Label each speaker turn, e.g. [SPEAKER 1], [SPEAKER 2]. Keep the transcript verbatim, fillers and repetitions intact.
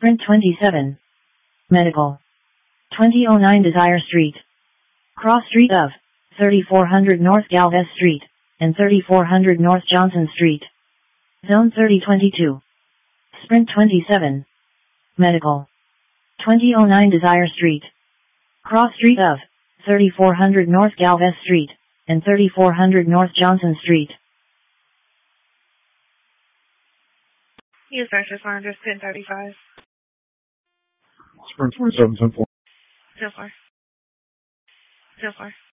[SPEAKER 1] Sprint twenty-seven. Medical. twenty oh nine Desire Street. Cross Street of thirty-four hundred North Galvez Street and thirty-four hundred North Johnson Street. Zone thirty twenty-two. Sprint twenty-seven. Medical. twenty oh nine Desire Street. Cross Street of thirty-four hundred North Galvez Street and thirty-four hundred North Johnson Street.
[SPEAKER 2] Use Nurses four hundred, ten thirty-five.
[SPEAKER 3] Sprint twenty-seven, ten four.
[SPEAKER 2] So far. So far.